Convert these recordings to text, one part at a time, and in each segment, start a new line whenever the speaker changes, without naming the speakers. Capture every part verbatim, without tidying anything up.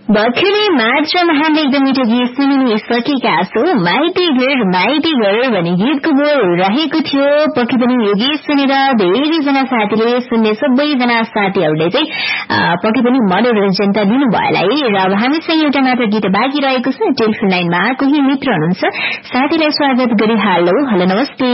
भर्खरै मार्चमा हामीले एकदम मिठो गीत सुनिसकेका छौं। माइती घर माइती घर भन्ने गीतको बोल रहेको थियो। पक्कै पनि यो गीत सुनेर धेरैजना साथीले सुन्ने सबैजना साथीहरूले चाहिँ पक्कै पनि मनोरञ्जन त दिनुभयो होला है। र अब हामीसँग एउटा मात्र गीत बाँकी रहेको छ। टेलिफोन लाइनमा कोही मित्र हुनुहुन्छ, साथीलाई स्वागत गरी हालो हेलो नमस्ते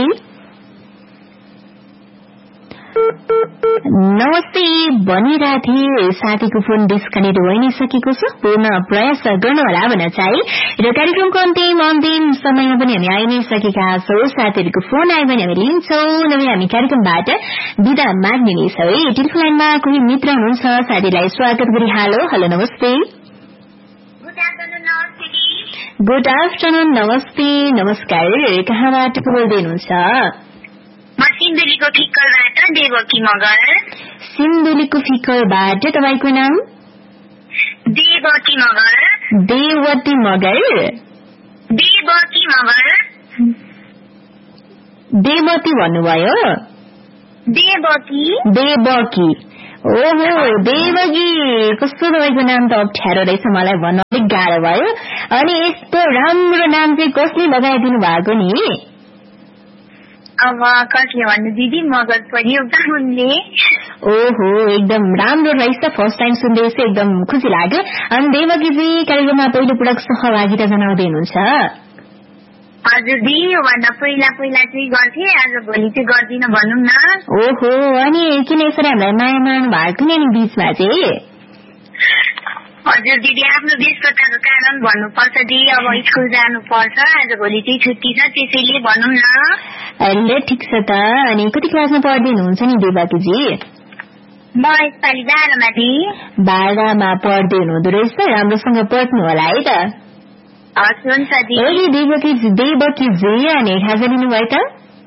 नमस्ते भनिरहेको थिए। साथीको फोन डिस्कनेक्ट भइ नै सकेको छ। पुनः प्रयास गर्नुहोला भन्न चाहे। र कार्यक्रमको अन्तिम अन्तिम समयमा पनि हामी आइ नै सकेका छौं। साथीहरूको फोन आयो भने हामी लिन्छौं, नभए हामी कार्यक्रमबाट बिदा माग्ने नै छौं है। टेलिफोन लाइनमा कोही मित्र हुनुहुन्छ, साथीलाई स्वागत गरी हालो हेलो नमस्ते गुड आफ्टरनुन नमस्ते नमस्कार। कहाँबाट बोल्दै हुनुहुन्छ?
म सिन्धुलीको फिक्कलबाट देवकी मगर।
सिन्धुलीको फिक्कलबाट तपाईको नाम?
देवकी मगर।
देवती मगर।
देवकी मगर।
देवती भन्नुभयो?
देवकी।
देवकी। ओहो देवकी, कस्तो तपाईँको नाम त अप्ठ्यारो रहेछ, मलाई भन्न अलिक गाह्रो भयो। अनि यस्तो राम्रो नाम चाहिँ कसले लगाइदिनु भएको नि?
अब कसले भन्नु दिदी, मगर पनि उनले।
ओहो एकदम राम्रो रहेछ, फर्स्ट टाइम सुन्दैछु, एकदम खुसी लाग्यो। अनि देवकीजी कार्यक्रममा पहिलो पटक सहभागिता जनाउँदै हुनुहुन्छ?
हजुर दी, योभन्दा पहिला पहिला चाहिँ गर्थे, आज भोलि चाहिँ गर्दिन भनौँ न।
ओहो, अनि किन यसरी हामीलाई माया मार्नु भएको नि बिचमा चाहिँ?
हजुर दिदी, आफ्नो व्यस्तताको कारण भन्नुपर्छ दी, अब स्कुल जानुपर्छ, आज भोलि चाहिँ छुट्टी छ, त्यसैले भनौँ न।
अहिले ठिक छ त। अनि कति क्लासमा पढ्दै हुनुहुन्छ नि देवकीजी?
म यसपालि बाह्रमा दी।
बाह्रमा पढ्दै हुनुहुँदो रहेछ, राम्रोसँग पढ्नु होला है त।
हजुर हुन्छ दी।
देवकी देवकीजी, अनि खाजा लिनुभयो त?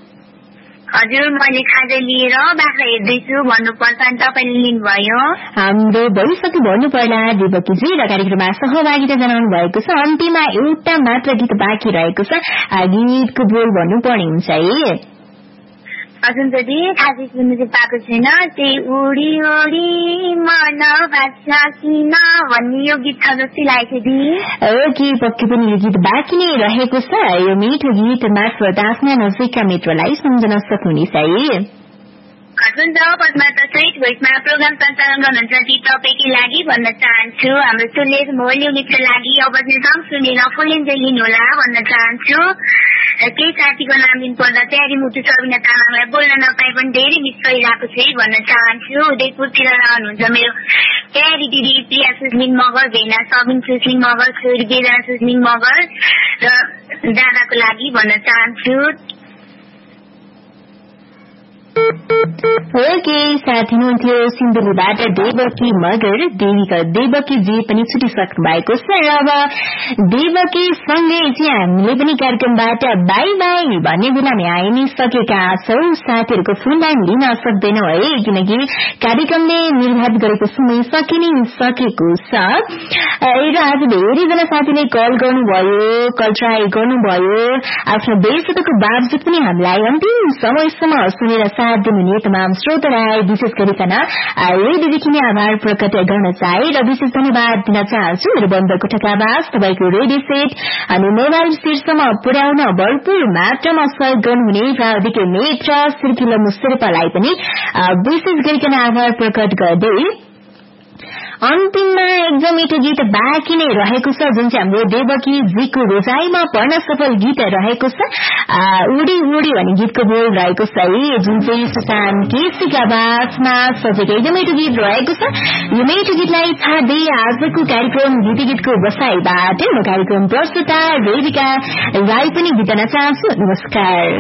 हजुर मैले खाजा लिएर बाख्रा हेर्दैछु भन्नुपर्छ, अनि तपाईँले लिनुभयो?
हाम्रो भइसक्यो भन्नु पर्ला देवकीजी। र कार्यक्रममा सहभागिता जनाउनु भएको छ। अन्तिममा एउटा मात्र गीत बाँकी रहेको छ, गीतको बोल भन्नुपर्ने हुन्छ है।
हजुर दिदी, खासै सुन्नु चाहिँ पाएको छैन। त्यही उडी उडी मन भाषा किन भन्ने यो गीत छ जस्तै लागेको दी।
ओके, पक्कै पनि यो गीत बाँकी नै रहेको छ। यो मिठो गीत मार्फत आफ्ना नजिकका मित्रलाई सम्झन सक्नुहुनेछ है।
हजुर त पद्माता सहित भोइसमा प्रोग्राम सञ्चालन गर्नुहुन्छ ती तपाईँकै लागि भन्न चाहन्छु। हाम्रो सुलेश मोलियो गीतको लागि अवश्य सङ्ग सुनेर फुल इन्जोय लिनुहोला भन्न चाहन्छु। केही साथीको नाम लिनुपर्दा प्यारी मुटु सबिना तामाङलाई बोल्न नपाए पनि धेरै मिस गरिरहेको छु भन्न चाहन्छु। उदयपुरतिर रहनुहुन्छ मेरो प्यारी दिदी प्रिया सुस्मिन मगर, भेना सबिन सुस्मिन मगर, छोरी बेला सुस्मिन मगर र दादाको लागि भन्न चाहन्छु।
ओके, साथी हुनुहुन्थ्यो सिन्धुलीबाट देवकी मगर। देवीका देवकी जी पनि छुटिसक्नु भएको छ। र अब देवकी सँगै चाहिँ हामीले पनि कार्यक्रमबाट बाई बाई भन्ने बेलामा आइ नै सकेका छौं। साथीहरूको फोन लाइन लिन सक्दैनौ है, किनकि कार्यक्रमले निर्धारित गरेको समय सकि नै सकेको छ। र आज धेरैजना साथीले कल गर्नुभयो, कल ट्राई गर्नुभयो, आफ्नो व्यस्तताको बावजुद पनि हामीलाई अन्तिम समयसम्म सुनेर साथ दिनुहुने तमाम श्रोतालाई विशेष गरिकन रेडियोदेखि नै आभार प्रकट गर्न चाहे र विशेष धन्यवाद दिन चाहन्छु। मेरो बन्द कोठाकावास तपाईँको रेडियो सेट अनि मोबाइल सेटसम्म पुर्याउन भरपूर मात्रामा सहयोग गर्नुहुने प्राविधिक मित्र सिर्किलो मुस्तेरपालाई पनि विशेष गरिकन आभार प्रकट गर्दै अन्तिममा एकदम मिठो गीत बाँकी नै रहेको छ, जुन चाहिँ हाम्रो देवकी जीको रोजाइमा पढ्न सफल गीत रहेको छ। उडी उडी भन्ने गीतको बोल रहेको छ है, जुन चाहिँ सुशान्त केसीका आवाजमा सजेको एकदम मिठो गीत रहेको छ। यो मिठो गीतलाई छाड्दै आजको कार्यक्रम गीत गीतको बसाईबाट म कार्यक्रम प्रस्तुता रेडिका राई पनि बिताउन चाहन्छु। नमस्कार।